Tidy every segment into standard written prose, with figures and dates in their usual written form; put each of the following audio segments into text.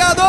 ligador!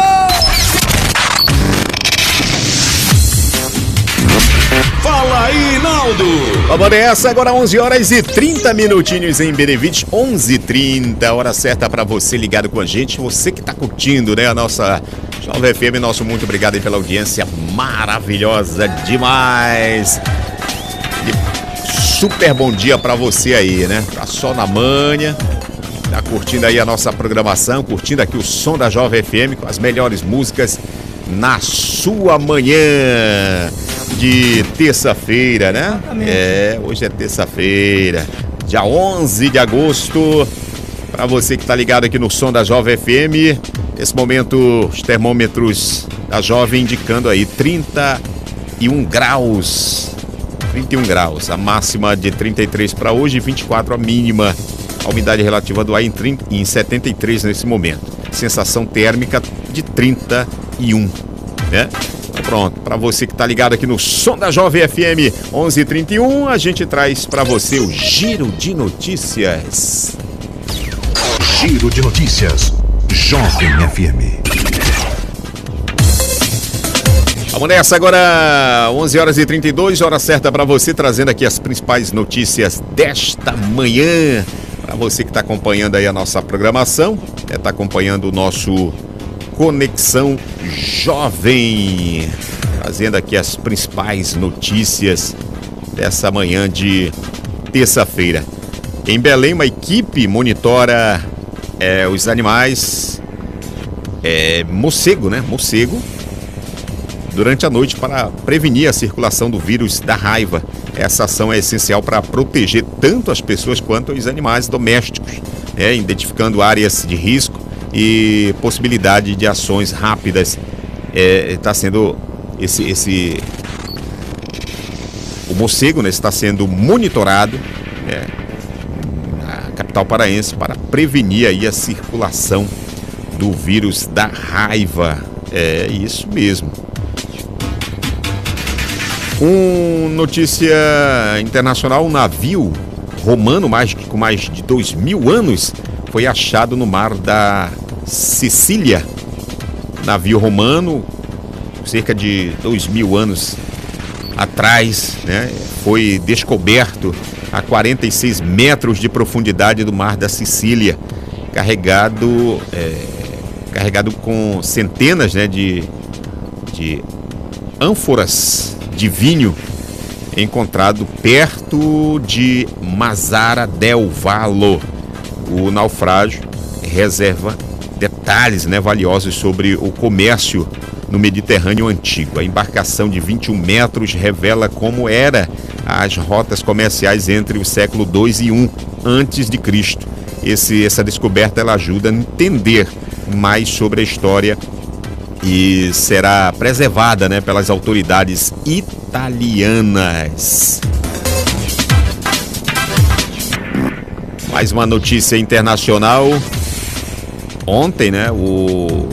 Fala aí, Naldo! Vamos nessa, agora 11 horas e 30 minutinhos em Benevides, 11h30, hora certa pra você ligado com a gente, você que tá curtindo, né, a nossa Jovem FM, nosso muito obrigado aí pela audiência maravilhosa demais. E super bom dia pra você aí, né, tá só na manhã, tá curtindo aí a nossa programação, curtindo aqui o som da Jovem FM com as melhores músicas na sua manhã de terça-feira, né? Hoje é terça-feira, dia 11 de agosto. Para você que tá ligado aqui no som da Jovem FM, nesse momento os termômetros da Jovem indicando aí 31 graus. 31 graus, a máxima de 33 para hoje e 24 a mínima. A umidade relativa do ar em 73 nesse momento. Sensação térmica de 31, né? Então pronto, para você que tá ligado aqui no som da Jovem FM 11h31, a gente traz para você o Giro de Notícias. Giro de Notícias, Jovem FM. Vamos nessa agora, 11 horas e 32, hora certa para você, trazendo aqui as principais notícias desta manhã. Para você que está acompanhando aí a nossa programação, está acompanhando o nosso Conexão Jovem, trazendo aqui as principais notícias dessa manhã de terça-feira. Em Belém, uma equipe monitora os animais morcego, durante a noite para prevenir a circulação do vírus da raiva. Essa ação é essencial para proteger tanto as pessoas quanto os animais domésticos, identificando áreas de risco e possibilidade de ações rápidas. Está sendo o morcego, está sendo monitorado na capital paraense para prevenir aí a circulação do vírus da raiva. É isso mesmo. Notícia internacional: um navio romano com mais de 2.000 anos foi achado no mar da Sicília. Navio romano, cerca de 2.000 anos atrás, foi descoberto a 46 metros de profundidade do mar da Sicília, carregado com centenas de ânforas de vinho, encontrado perto de Mazara del Vallo. O naufrágio reserva detalhes valiosos sobre o comércio no Mediterrâneo antigo. A embarcação de 21 metros revela como eram as rotas comerciais entre o século II e I antes de Cristo. Essa descoberta ela ajuda a entender mais sobre a história e será preservada pelas autoridades italianas. Mais uma notícia internacional. Ontem, o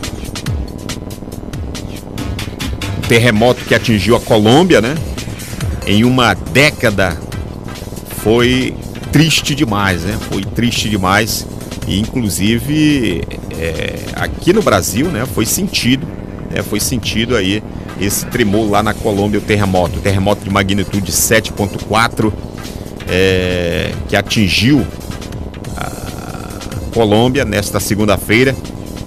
terremoto que atingiu a Colômbia, em uma década, foi triste demais, Foi triste demais. E inclusive aqui no Brasil, foi sentido aí esse tremor lá na Colômbia, o terremoto de magnitude 7.4, que atingiu a Colômbia nesta segunda-feira,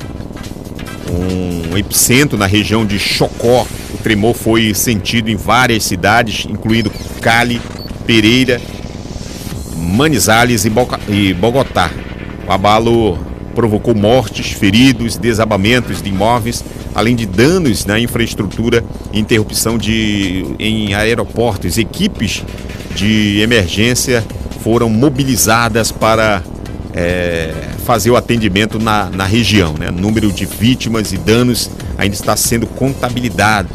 um epicentro na região de Chocó. O tremor foi sentido em várias cidades, incluindo Cali, Pereira, Manizales e Bogotá. O abalo provocou mortes, feridos, desabamentos de imóveis, além de danos na infraestrutura e interrupção em aeroportos. Equipes de emergência foram mobilizadas para fazer o atendimento na região. O número de vítimas e danos ainda está sendo contabilizado.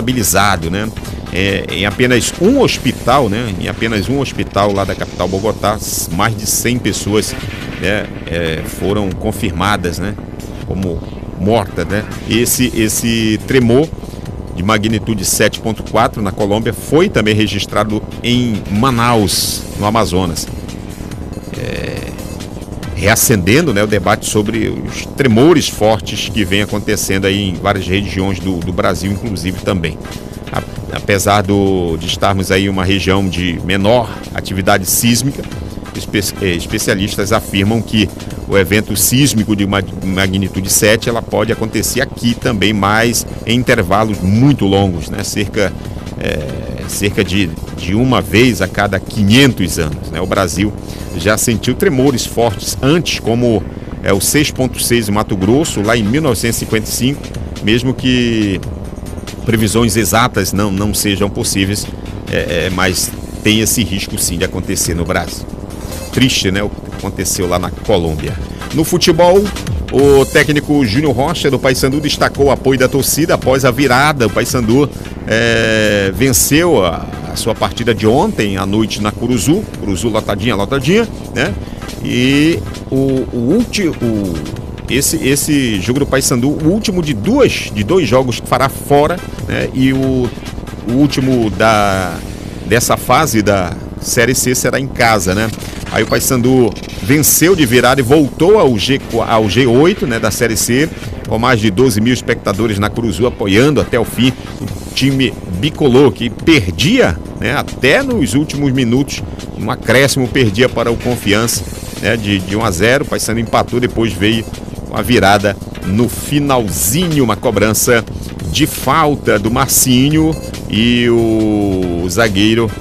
Em apenas um hospital, lá da capital Bogotá, mais de 100 pessoas foram confirmadas, como mortas, Esse tremor de magnitude 7.4 na Colômbia foi também registrado em Manaus, no Amazonas. reacendendo, né, o debate sobre os tremores fortes que vem acontecendo aí em várias regiões do Brasil, inclusive também. Apesar de estarmos aí em uma região de menor atividade sísmica, especialistas afirmam que o evento sísmico de magnitude 7 ela pode acontecer aqui também, mas em intervalos muito longos, né? Cerca de uma vez a cada 500 anos, né? O Brasil já sentiu tremores fortes antes, como o 6.6 em Mato Grosso, lá em 1955, mesmo que previsões exatas não sejam possíveis, mas tem esse risco sim de acontecer no Brasil. Triste, né, o que aconteceu lá na Colômbia. No futebol, o técnico Júnior Rocha do Paysandu destacou o apoio da torcida após a virada. O Paysandu venceu a sua partida de ontem à noite na Curuzu lotadinha, né? E esse jogo do Paysandu, o último de dois jogos que fará fora, né? E o último dessa fase da Série C será em casa, né? Aí o Paysandu venceu de virada e voltou ao G8, né, da Série C, com mais de 12 mil espectadores na Curuzu apoiando até o fim o time bicolor, que perdia, né, até nos últimos minutos, um acréscimo, perdia para o Confiança, né, de 1-0. O Paysandu empatou, depois veio a virada no finalzinho, uma cobrança de falta do Marcinho e o zagueiro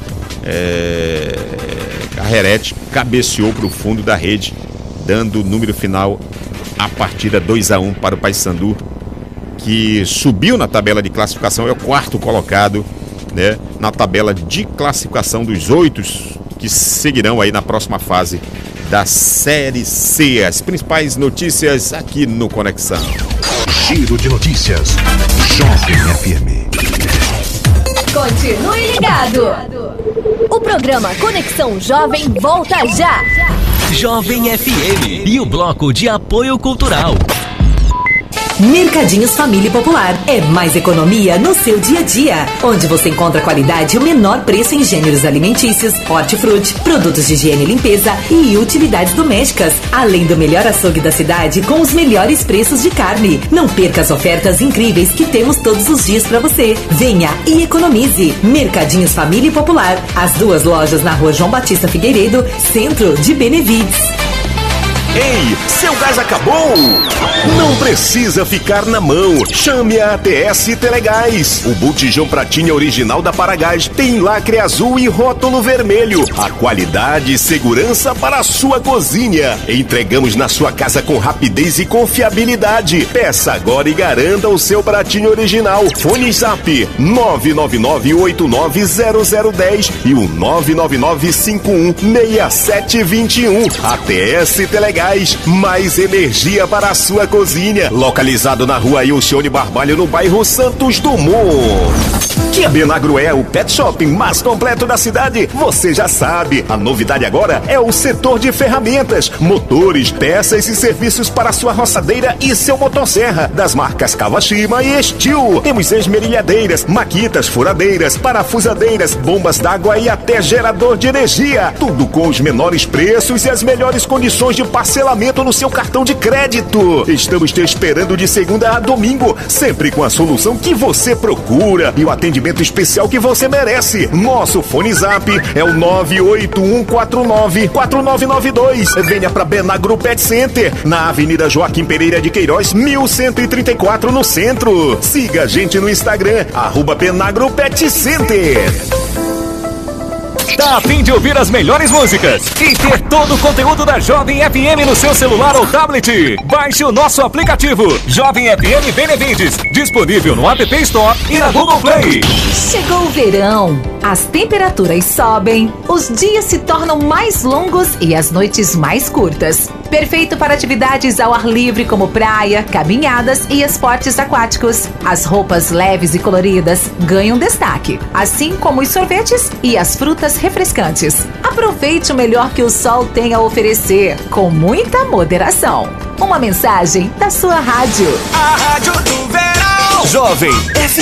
Carrerete cabeceou para o fundo da rede, dando o número final à partida 2-1 para o Paysandu, que subiu na tabela de classificação, é o quarto colocado, né, na tabela de classificação dos 8 que seguirão aí na próxima fase da Série C. As principais notícias aqui no Conexão. Giro de notícias. Jovem FM. Continue ligado. O programa Conexão Jovem volta já. Jovem FM e o bloco de apoio cultural. Mercadinhos Família Popular. É mais economia no seu dia a dia, onde você encontra qualidade e o menor preço em gêneros alimentícios, hortifruti, produtos de higiene e limpeza e utilidades domésticas, além do melhor açougue da cidade com os melhores preços de carne. Não perca as ofertas incríveis que temos todos os dias para você. Venha e economize. Mercadinhos Família Popular. As 2 lojas na Rua João Batista Figueiredo, centro de Benevides. Ei, seu gás acabou? Não precisa ficar na mão. Chame a ATS Telegás. O botijão pratinha original da Paragás tem lacre azul e rótulo vermelho. A qualidade e segurança para a sua cozinha. Entregamos na sua casa com rapidez e confiabilidade. Peça agora e garanta o seu pratinho original. Fone Zap 999890010 e o 999516721. ATS Telegás. Mais energia para a sua cozinha. Localizado na Rua Ilcione Barbalho, no bairro Santos Dumont. Que a Benagro é o pet shopping mais completo da cidade, você já sabe. A novidade agora é o setor de ferramentas, motores, peças e serviços para sua roçadeira e seu motosserra, das marcas Kawashima e Steel. Temos esmerilhadeiras, maquitas, furadeiras, parafusadeiras, bombas d'água e até gerador de energia. Tudo com os menores preços e as melhores condições de parcelamento no seu cartão de crédito. Estamos te esperando de segunda a domingo, sempre com a solução que você procura e o atendimento especial que você merece. Nosso fone Zap é o 981494992. Venha para Benagro Pet Center, na Avenida Joaquim Pereira de Queiroz, 1134, no centro. Siga a gente no Instagram, @Benagro Pet Center. Tá a fim de ouvir as melhores músicas e ter todo o conteúdo da Jovem FM no seu celular ou tablet? Baixe o nosso aplicativo Jovem FM Benevides, disponível no App Store e na Google Play. Chegou o verão, as temperaturas sobem, os dias se tornam mais longos e as noites mais curtas. Perfeito para atividades ao ar livre como praia, caminhadas e esportes aquáticos. As roupas leves e coloridas ganham destaque, assim como os sorvetes e as frutas refrescantes. Aproveite o melhor que o sol tem a oferecer, com muita moderação. Uma mensagem da sua rádio. A Rádio do Verão. Jovem